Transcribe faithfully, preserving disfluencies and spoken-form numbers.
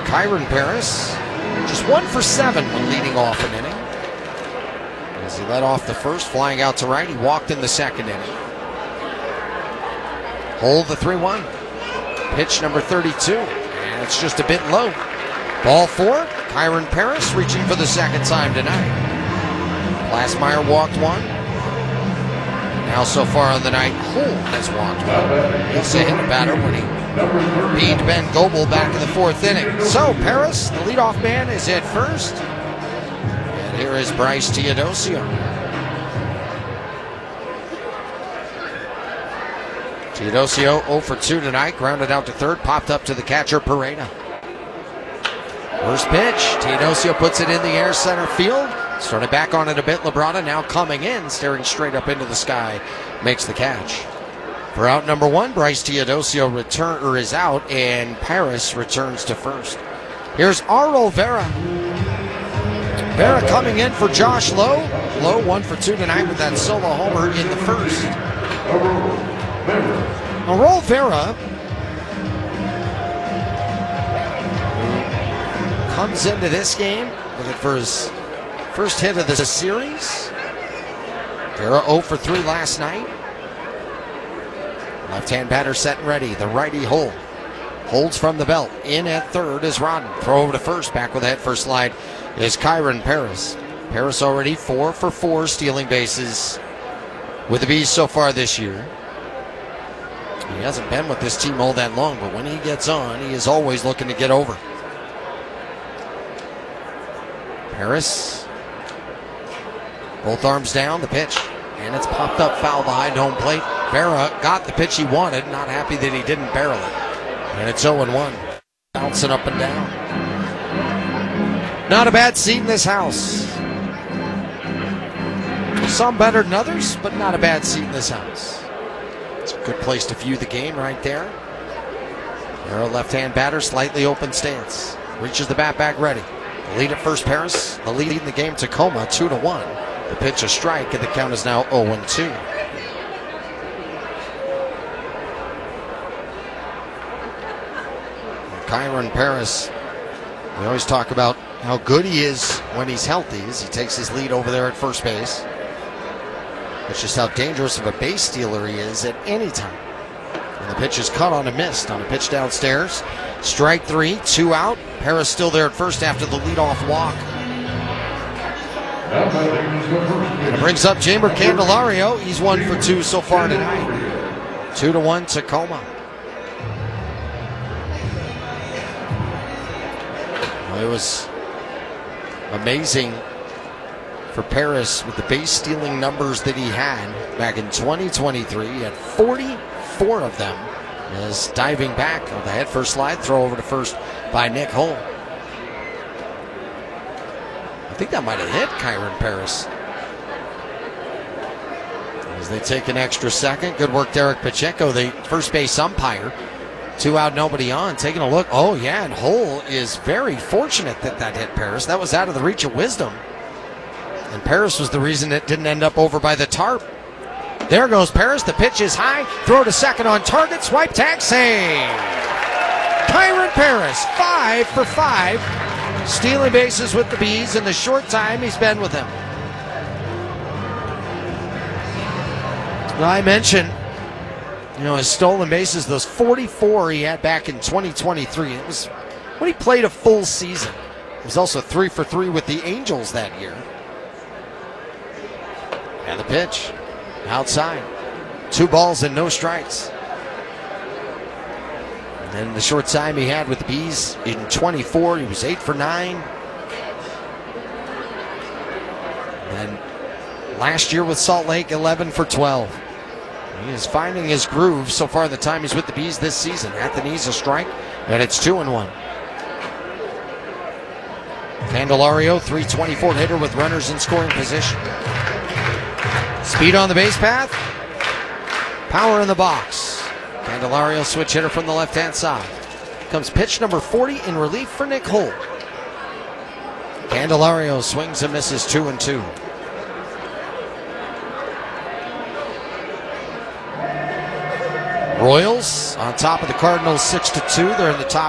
Kyren Paris, just one for seven when leading off an inning. As he led off the first, flying out to right, he walked in the second inning. Hold the three one. Pitch number thirty-two, and it's just a bit low. Ball four, Kyren Paris reaching for the second time tonight. Glassmeyer walked one. Now so far on the night, Hull has walked one. He also hit a batter when he beat Ben Goebel back in the fourth inning. So Paris, the leadoff man, is at first. And here is Bryce Teodosio. Teodosio oh for two tonight, grounded out to third, popped up to the catcher, Pereda. First pitch, Teodosio puts it in the air, center field. Started back on it a bit, Labrada now coming in, staring straight up into the sky, makes the catch. For out number one, Bryce Teodosio return, or is out, and Paris returns to first. Here's Arl Vera. Vera coming in for Josh Lowe. Lowe one for two tonight with that solo homer in the first. Arl Vera comes into this game looking for his first hit of the series. Vera oh for three last night. Left-hand batter set and ready. The righty Hull holds from the belt. In at third is Rodden. Throw over to first. Back with a head first slide is Kyren Paris. Paris already four for four stealing bases with the Bees so far this year. He hasn't been with this team all that long, but when he gets on, he is always looking to get over. Paris, both arms down, the pitch, and it's popped up foul behind home plate. Vera got the pitch he wanted, not happy that he didn't barrel it. And it's oh one. Bouncing up and down. Not a bad seat in this house. Some better than others, but not a bad seat in this house. It's a good place to view the game right there. Vera, left-hand batter, slightly open stance. Reaches the bat back ready. The lead at first, Paris. The lead in the game, Tacoma, two to one. The pitch a strike, and the count is now oh and two. Kyren Paris, we always talk about how good he is when he's healthy as he takes his lead over there at first base. It's just how dangerous of a base stealer he is at any time. And the pitch is cut on a miss on a pitch downstairs. Strike three, two out. Paris still there at first after the leadoff walk. And it brings up Jeimer Candelario. He's one for two so far tonight. Two to one Tacoma. Well, it was amazing for Paris with the base stealing numbers that he had back in twenty twenty-three. He had forty-four of them. As diving back on the head first slide, throw over to first by Nick Hull. I think that might have hit Kyren Paris. As they take an extra second. Good work, Derek Pacheco, the first base umpire. Two out, nobody on. Taking a look. Oh, yeah, and Hull is very fortunate that that hit Paris. That was out of the reach of wisdom. And Paris was the reason it didn't end up over by the tarp. There goes Paris. The pitch is high. Throw to second on target. Swipe tag save. Kyren Paris, five for five. Stealing bases with the Bees in the short time he's been with them. I mentioned, you know, his stolen bases, those forty-four he had back in twenty twenty-three. It was when he played a full season. He was also three for three with the Angels that year. And the pitch. Outside. Two balls and no strikes. And then the short time he had with the Bees in twenty-four, he was eight for nine. And last year with Salt Lake, eleven for twelve. He is finding his groove so far the time he's with the Bees this season. At the knees, a strike, and it's two and one. Candelario, three twenty-four hitter with runners in scoring position. Speed on the base path. Power in the box. Candelario, switch hitter from the left-hand side. Comes pitch number forty in relief for Nick Hull. Candelario swings and misses two and two. Royals on top of the Cardinals six to two. They're in the top